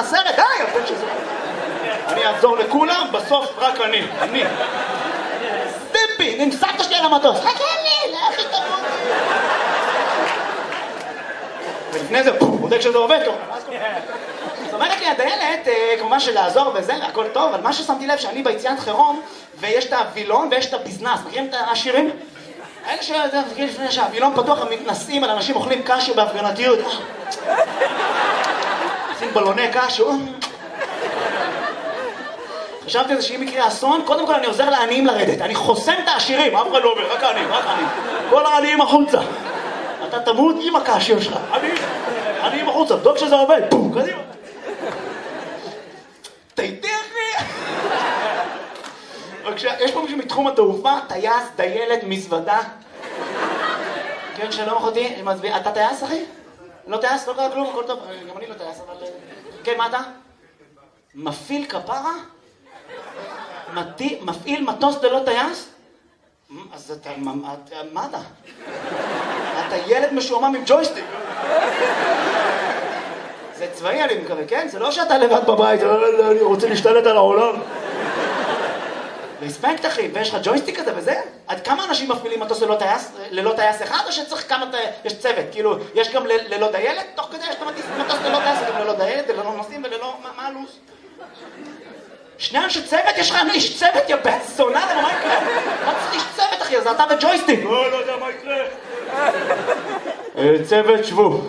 סרט, די, הבן שזה. אני אעזור לכולם, בסוף רק אני. סטיפי, נמסעת שלי על המטוס. חכה לי, לאחי תמות. ולפני זה, בודק שזה עובד טוב. זאת אומרת לי, הדיילת, כמובן שלעזור וזה, הכל טוב, אבל מה ששמתי לב שאני ביציאת חירום, ויש את הווילון ויש את הביזנס. מכירים את השירים? האלה לפני שהווילון פתוח, הם מתנסים על אנשים אוכלים קשו בהפגנתיות. עושים בלוני קשו. חשבתי על זה שאם יקרה אסון, קודם כל אני עוזר לעניים לרדת. אני חוסם את העשירים, אף אחד לא אומר, רק העניים. כל העניים החוצה. אתה תמות עם הקשו שלך. עניים החוצה, בדוק שזה עובד. בום, קדימה. תהייתי אחי. יש פה מישהו מתחום התעופה, טייס, דיילת, מזוודה. כן, שלום אחותי, אתה טייס אחי? לא טייס? לא קרה כלום, הכל טוב. גם אני לא טייס, אבל... כן, מה אתה? מפעיל כפרה? מפעיל מטוס ללא טייס? אז אתה... מה אתה? אתה ילד משועמם עם ג'ויסטיק. זה צבאי אני מקווה, כן? זה לא שאתה לבד בבית, אני רוצה להשתלט על העולם. רספקט אחי, ויש לך ג'ויסטיק כזה וזה? עד כמה אנשים מפעילים מטוס ללא טייס אחד, או שצריך כמה, יש צוות, כאילו, יש גם ללא דיילת? תוך כדי יש גם מטוס ללא טייס, גם ללא דיילת, ללא נוסעים וללא, מה הלו"ז? שני אנשי צוות? יש לך איש צוות, יא בן זונה, מה יקרה? מה צריך איש צוות אחי, אז אתה וג'ויסטיק. לא יודע מה יקרה. צוות שבו.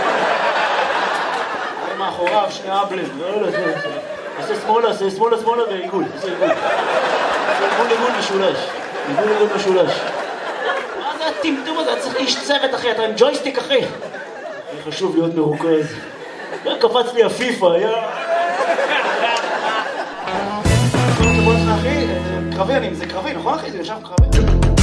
אני מאחוריו, שני אבלים, עושה שמאלה ועיגול, עושה עיגול משולש. עיגול משולש. מה זה הטמטום הזה? צריך איש צוות אחי, אתה עם ג'ויסטיק אחי. חשוב להיות מרוכז. קפץ לי הפיפה, קרבי, זה קרבי, נכון אחי? זה יושב קרבי?